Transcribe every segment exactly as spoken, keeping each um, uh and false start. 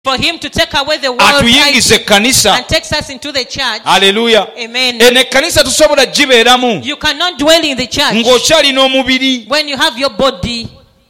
For him to take away the world and takes us into the church. Hallelujah. Amen. You cannot dwell in the church when you have your body.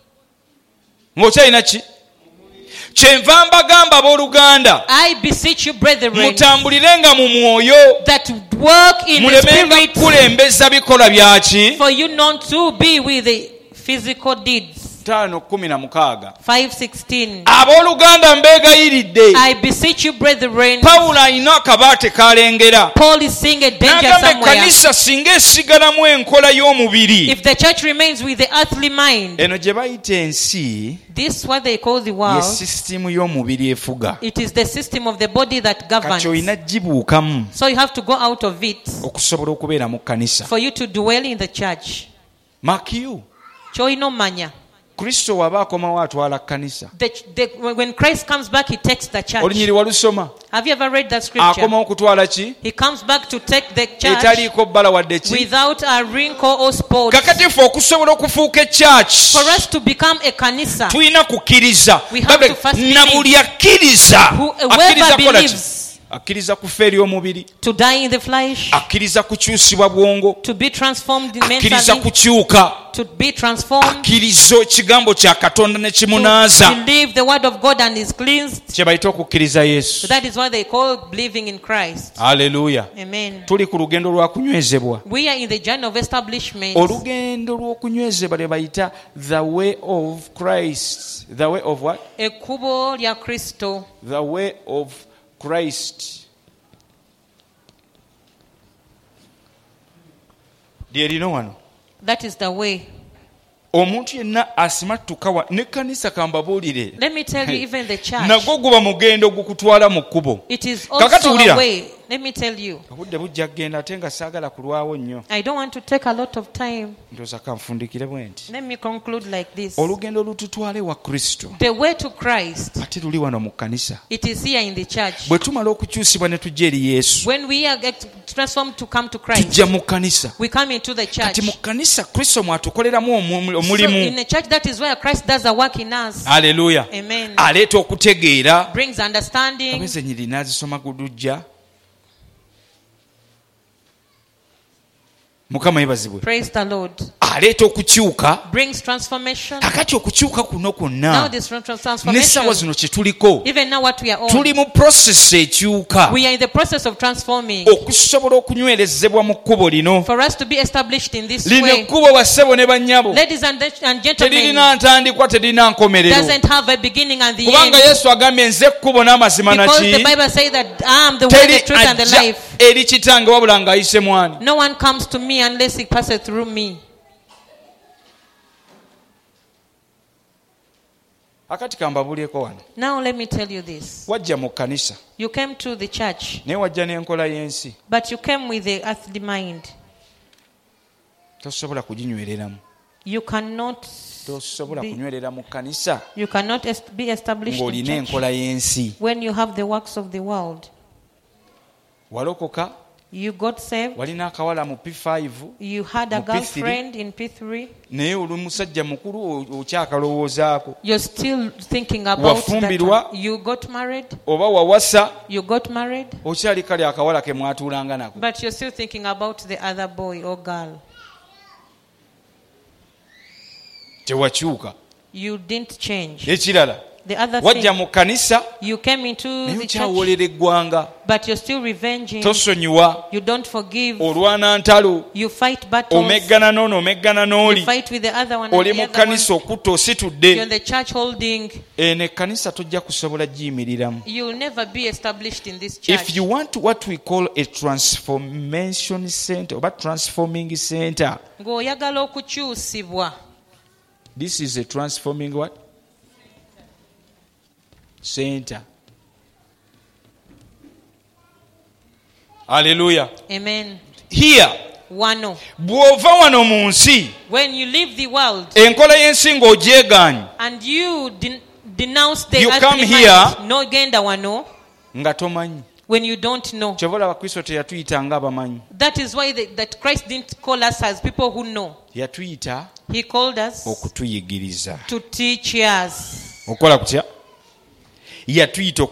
Kyenva mbagamba abooluganda mutambulirenga mu mwoyo mulemenga kulembeza bikolwa byaki for you not to be with the physical deeds. tano kumi na mukaaga five sixteen abooluganda mbeegayiridde I beseech you brethren. Pawulo alina akabaate kalengera Paul is seeing a danger somewhere. Kanisa singa esigalamu enkola y'omubiri if the church remains with the earthly mind. eno gye bayita ensi this what they call the world. ye system y'omubiri efuga. It is the system of the body that governs. kati olina gibuukamu so you have to go out of it okusobola okubeera mu kanisa for you to dwell in the church. makiyu ky'olina omanya Kristo waba akomawo atwala kanisa. When Christ comes back, he takes the church. Olinyiri walusoma. Have you ever read that scripture? Akomawo kutwala ki? He comes back to take the church etaliiko bbala wadde ki? without a wrinkle or spot. Kakati ffe okusobola okufuuka church. For us to become a kanisa, tulina kukkiriza. We have to first believe. Na buli akkiriza. Whoever believes. Akkiriza kufa eri omubiri. To die in the flesh. Akkiriza kukyusibwa bwongo. To be transformed mentally. Akkiriza kukyuka. To be transformed. Akkiriza ekigambo kya Katonda ne kimunaaza. To believe the word of God and is cleansed. Kye bayita okukkiriza Yesu. So that is what they call believing in Christ. Hallelujah. Amen. Tuli ku lugendo lwa kunywezebwa. We are in the journey of establishment. Olugendo lw'okunywezebwa lye bayita the way of Christ. The way of what? Ekkubo lya Kristo. The way of Christ. Lyerino wano. That is the way. Omuntu yenna asimattuka ne kanisa kambabuulire. Let me tell you, even the church. Nagwo guba mugendo gukutwala mu kkubo. It is also a way. Let me tell you. Obudde bujja kgenda ate nga saagala kulwawo nnyo. I don't want to take a lot of time. Ndowooza kanfundikire bwe nti. Let me conclude like this. Olugendo lututwale wa Kristo. The way to Christ. Ate luli wano mu kanisa. It is here in the church. Bwe tumala okukyusibwa ne tujja eri Yesu. When we are transformed to come to Christ. Tujja mu kanisa. We come into the church. Kati mu kanisa Kristo mwatukoleramu omulimu. So in the church, that is where Christ does a work in us. Hallelujah. Amen. Aleeta okutegeera. Brings understanding. Abeze nyiri nazisoma gudujja. Mukama yebazibwe. Praise the Lord. Aleeta okukyuka. Brings transformation. Akati okukyuka kuno kwonna. Now this transformation. N'essaawa zino kye tuliko. Even now what we are on. Tuli mu process ekyuka. We are in the process of transforming. Okusobola okunywerezebwa mu kkubo lino. For us to be established in this lino way. Lino ekkubo bassebo ne bannyabo. Ladies and, and gentlemen. Teririna ntandikwa teririna nkomerero. Doesn't have a beginning and the Kubanga end. Kubanga Yesu agambye nze ekkubo n'amazima naki. Because the Bible says that I am the way, the truth and the life. Eri kitange wabula ng'ayise mwani. No one comes to me unless he passes through me. Akati kambabulyeko wano. Now let me tell you this. Wajja mu kanisa. You came to the church. Naye wajja n'enkola y'ensi. But you came with the earthly mind. Tosobola kuginywereramu. You cannot tosobola kunywerera mu kanisa. You cannot be established in church enkola y'ensi. When you have the works of the world. Walokoka. You got saved. Walina akawala mu P five. You had a girlfriend in P three. Naye oli musajja mukulu okyakalowoozaako. You're still thinking about that. You got married. Oba wawasa. You got married. Okyali kali akawala ke mwatuulanga nako. But you're still thinking about the other boy or girl. Tewakyuka. You didn't change. Ekirala. The other wajja mu kanisa. You came into the church. Eggwanga. But you're still revenging. Tosonyiwa. You don't forgive. Olwana ntalo. You fight battles. Omeggana n'ono omeggana n'oli. You fight with the other one. Oli mu kanisa okutta ositudde. You're in the church holding. Ene kanisa tojja kusobola giyimiriramu. You will never be established in this church. If you want what we call a transformation center or transforming center. Ng'oyagala okukyusibwa. This is a transforming what? Center. Hallelujah. Amen. Here. Wano. Bw'ova wano mu nsi. When you leave the world. Enkola y'ensi ng'ogyegaanye. And you den- denounce the you come here. No genda wano. Nga tomanyi. When you don't know. Kyobola abakristo teyatuyita nga abamanyi. That is why the, that Christ didn't call us as people who know. Yatuyita. He called us. Okutuyigiriza. To teach us. Okola kutya? yatuyita